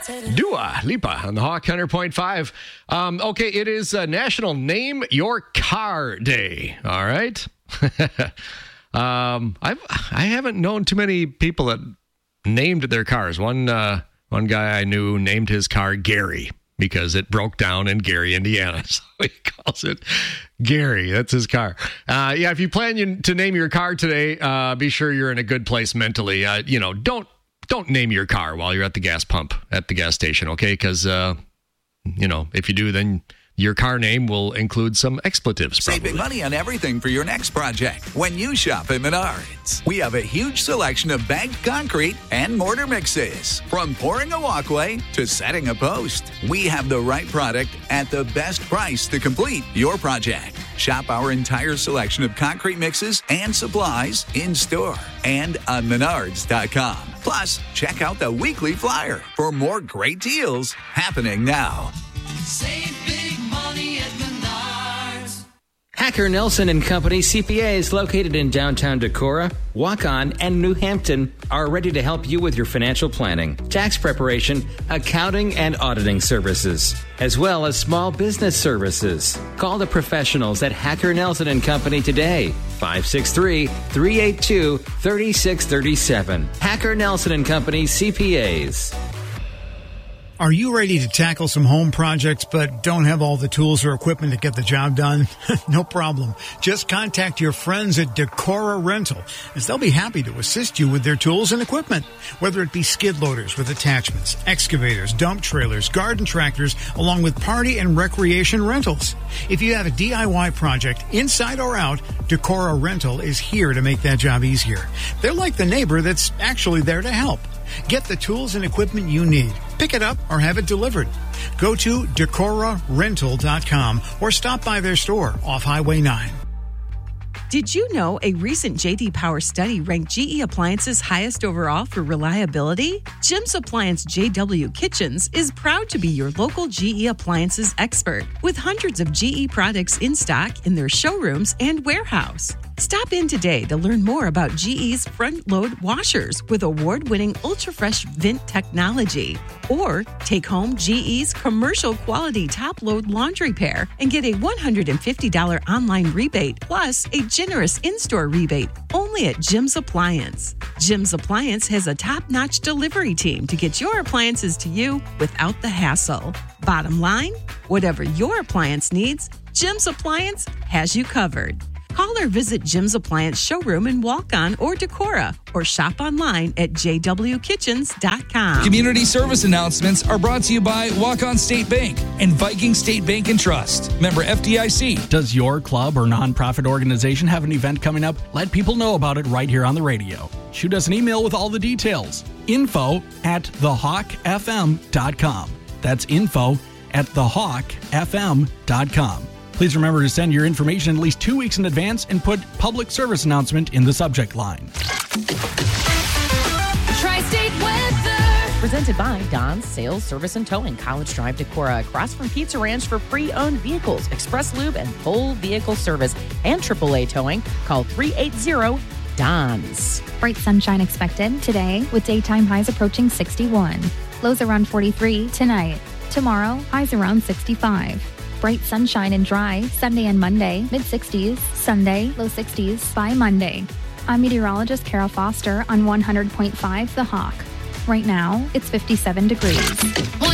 Dua Lipa on the Hawk 100.5. Okay, it is National Name Your Car Day. All right. I haven't known too many people that named their cars. One guy I knew named his car Gary because it broke down in Gary, Indiana. So he calls it Gary. That's his car. If you plan to name your car today, be sure you're in a good place mentally. Don't name your car while you're at the gas pump at the gas station, okay? Because, if you do, then your car name will include some expletives, probably. Saving money on everything for your next project when you shop at Menards. We have a huge selection of bagged concrete and mortar mixes. From pouring a walkway to setting a post, we have the right product at the best price to complete your project. Shop our entire selection of concrete mixes and supplies in store and on Menards.com. Plus, check out the weekly flyer for more great deals happening now. Save big money at Menards. Hacker Nelson and Company CPAs located in downtown Decorah, Waukon, and New Hampton are ready to help you with your financial planning, tax preparation, accounting, and auditing services, as well as small business services. Call the professionals at Hacker Nelson and Company today. 563-382-3637. Hacker Nelson and Company CPAs. Are you ready to tackle some home projects but don't have all the tools or equipment to get the job done? No problem. Just contact your friends at Decorah Rental, as they'll be happy to assist you with their tools and equipment. Whether it be skid loaders with attachments, excavators, dump trailers, garden tractors, along with party and recreation rentals. If you have a DIY project, inside or out, Decorah Rental is here to make that job easier. They're like the neighbor that's actually there to help. Get the tools and equipment you need. Pick it up or have it delivered. Go to DecorahRental.com or stop by their store off Highway 9. Did you know a recent J.D. Power study ranked GE Appliances highest overall for reliability? Jim's Appliance JW Kitchens is proud to be your local GE Appliances expert with hundreds of GE products in stock in their showrooms and warehouse. Stop in today to learn more about GE's front-load washers with award-winning ultra-fresh vent technology. Or take home GE's commercial-quality top-load laundry pair and get a $150 online rebate plus a generous in-store rebate only at Jim's Appliance. Jim's Appliance has a top-notch delivery team to get your appliances to you without the hassle. Bottom line, whatever your appliance needs, Jim's Appliance has you covered. Call or visit Jim's Appliance showroom in Waukon or Decorah, or shop online at jwkitchens.com. Community service announcements are brought to you by Waukon State Bank and Viking State Bank and Trust. Member FDIC. Does your club or nonprofit organization have an event coming up? Let people know about it right here on the radio. Shoot us an email with all the details. info@thehawkfm.com. That's info@thehawkfm.com. Please remember to send your information at least 2 weeks in advance and put public service announcement in the subject line. Tri-State Weather. Presented by Don's Sales, Service, and Towing, College Drive, Decorah, across from Pizza Ranch for pre-owned vehicles, express lube, and full vehicle service, and AAA towing. Call 380-DONS. Bright sunshine expected today with daytime highs approaching 61. Lows around 43 tonight. Tomorrow, highs around 65. Bright sunshine and dry Sunday and Monday, mid-60s. Sunday, low 60s by Monday. I'm meteorologist Kara Foster on 100.5 The Hawk. Right now, it's 57 degrees.